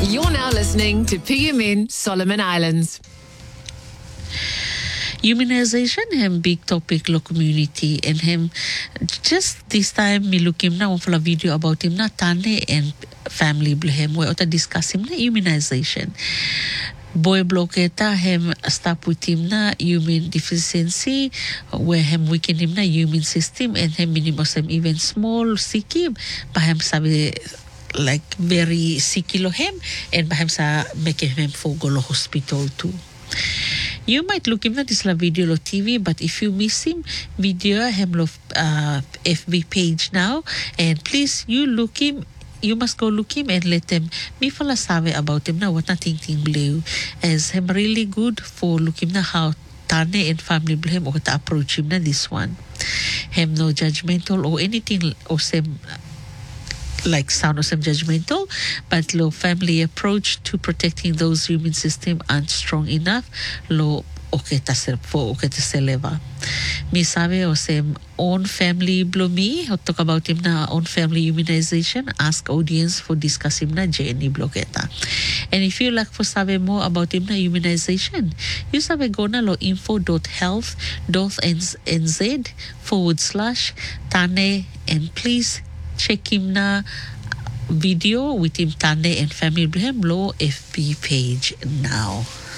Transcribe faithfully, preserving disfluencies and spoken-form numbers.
You're now listening to P M N Solomon Islands. Immunization hem big topic lo community and him just this time me look him na one full video about him na Tane and family blo him we ota discuss him na immunization. Boy bloketa him stop with him na immune deficiency where him weaken him na immune system and him minimos him even small sick him pa him sabi like very sick lo him and pa him sa make him for go lo hospital too. You might look him at this la video lo T V, but if you miss him, video him lo uh, F B page now, and please you look him. You must go look him and let them me fala sabe about him na what na ting ting blue as him really good for look him na how Tane and family blue him or to approach him na this one. Him no judgmental or anything or same like sound or some judgmental, but low family approach to protecting those immune system aren't strong enough. Low okay ta ser po okay ta seleva. Mi sabe o sem own family blow me or talk about him na own family immunization. Ask audience for discuss him na Jenny Bloqueta. And if you like for sabe more about him na immunization, you sabe go na lo info dot health dot n z forward slash Tane and please check him na video with him Tane and family him low F B page now.